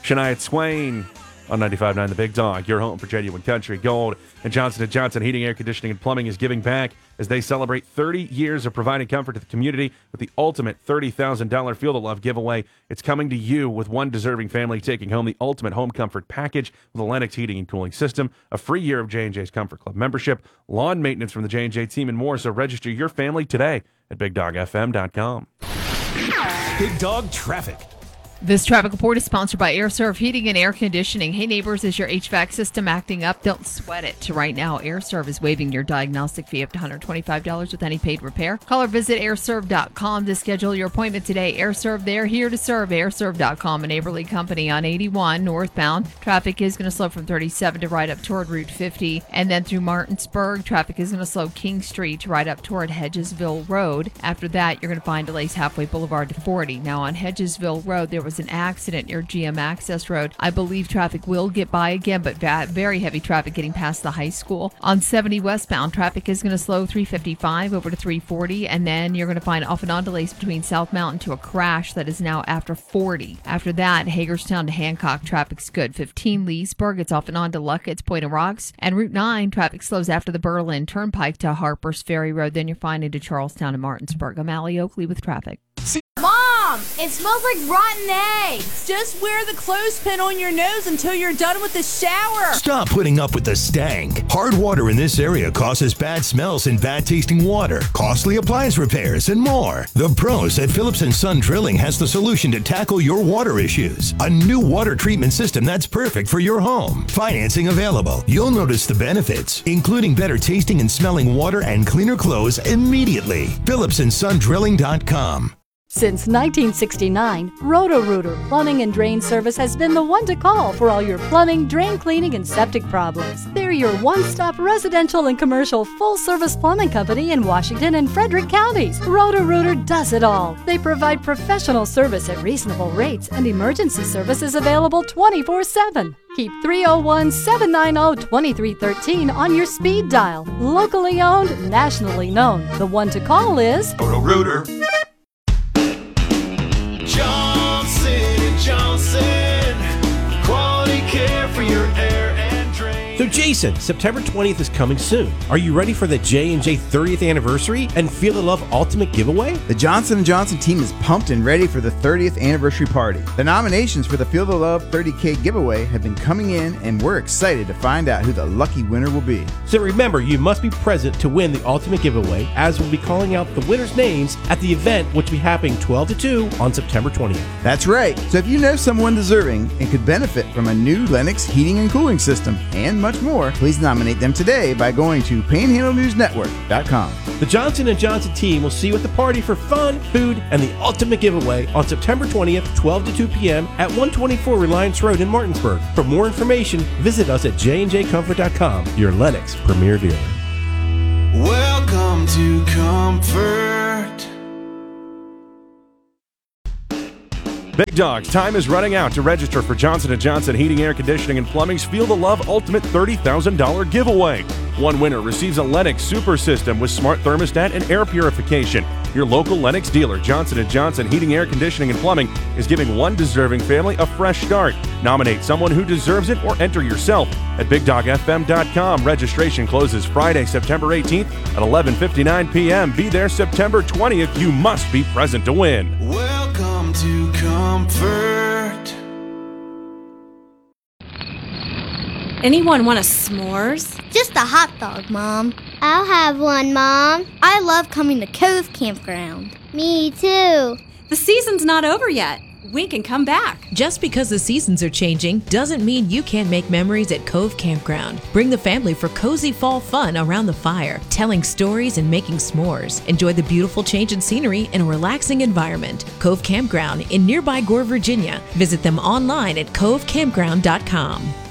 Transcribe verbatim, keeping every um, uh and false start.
Shania Twain on ninety-five point nine The Big Dog, your home for genuine country gold. And Johnson and Johnson Heating, Air Conditioning, and Plumbing is giving back as they celebrate thirty years of providing comfort to the community with the ultimate thirty thousand dollars Feel the Love giveaway. It's coming to you with one deserving family taking home the ultimate home comfort package with a Lennox heating and cooling system, a free year of J and J's Comfort Club membership, lawn maintenance from the J and J team, and more. So register your family today at big dog f m dot com. Big Dog Traffic. This traffic report is sponsored by AirServe Heating and Air Conditioning. Hey, neighbors, is your H V A C system acting up? Don't sweat it. Right now, AirServe is waiving your diagnostic fee up to one hundred twenty-five dollars with any paid repair. Call or visit air serve dot com to schedule your appointment today. AirServe, they're here to serve. air serve dot com, a neighborly company on eighty-one northbound. Traffic is going to slow from thirty-seven to right up toward Route fifty. And then through Martinsburg, traffic is going to slow King Street to right up toward Hedgesville Road. After that, you're going to find delays halfway Boulevard to forty. Now, on Hedgesville Road, there was an accident near G M Access Road. I believe traffic will get by again, but va- very heavy traffic getting past the high school. On seventy westbound, traffic is going to slow three fifty-five over to three forty, and then you're going to find off and on delays between South Mountain to a crash that is now after forty. After that, Hagerstown to Hancock, traffic's good. fifteen Leesburg, it's off and on to Luckett's Point of Rocks, and Route nine, traffic slows after the Berlin Turnpike to Harper's Ferry Road. Then you're finding to Charlestown and Martinsburg. I'm Allie Oakley with traffic. Mom, it smells like rotten eggs. Just wear the clothespin on your nose until you're done with the shower. Stop putting up with the stank. Hard water in this area causes bad smells and bad tasting water, costly appliance repairs, and more. The pros at Phillips and Son Drilling has the solution to tackle your water issues. A new water treatment system that's perfect for your home. Financing available. You'll notice the benefits, including better tasting and smelling water and cleaner clothes immediately. Phillips and Son Drilling dot com. Since nineteen sixty-nine, Roto-Rooter Plumbing and Drain Service has been the one to call for all your plumbing, drain cleaning, and septic problems. They're your one-stop residential and commercial full-service plumbing company in Washington and Frederick counties. Roto-Rooter does it all. They provide professional service at reasonable rates, and emergency service is available twenty-four seven. Keep three oh one, seven nine oh, two three one three on your speed dial. Locally owned, nationally known. The one to call is Roto-Rooter. Johnson and Johnson, quality care for your air and drain. So Jason, September twentieth is coming soon. Are you ready for the J and J thirtieth anniversary and Feel the Love Ultimate Giveaway? The Johnson and Johnson team is pumped and ready for the thirtieth anniversary party. The nominations for the Feel the Love thirty K giveaway have been coming in, and we're excited to find out who the lucky winner will be. So remember, you must be present to win the Ultimate Giveaway, as we'll be calling out the winners' names at the event, which will be happening twelve to two on September twentieth. That's right. So if you know someone deserving and could benefit from a new Lennox heating and cooling system and much more, please nominate them today by going to panhandle news network dot com. The Johnson and Johnson team will see you at the party for fun, food, and the Ultimate Giveaway on September twentieth, twelve to two p.m. at one twenty-four Reliance Road in Martinsburg. For more information, visit us at j and j comfort dot com, your Lennox premier dealer. Welcome to Comfort. Big Dogs, time is running out to register for Johnson and Johnson Heating, Air Conditioning, and Plumbing's Feel the Love Ultimate thirty thousand dollars giveaway. One winner receives a Lennox Super System with smart thermostat and air purification. Your local Lennox dealer, Johnson and Johnson Heating, Air Conditioning, and Plumbing, is giving one deserving family a fresh start. Nominate someone who deserves it or enter yourself at big dog f m dot com. Registration closes Friday, September eighteenth at eleven fifty-nine p.m. Be there September twentieth. You must be present to win. Welcome to Comfort. Anyone want a s'mores? Just a hot dog, Mom. I'll have one, Mom. I love coming to Cove Campground. Me too. The season's not over yet. We can come back. Just because the seasons are changing doesn't mean you can't make memories at Cove Campground. Bring the family for cozy fall fun around the fire, telling stories and making s'mores. Enjoy the beautiful change in scenery in a relaxing environment. Cove Campground in nearby Gore, Virginia. Visit them online at cove campground dot com.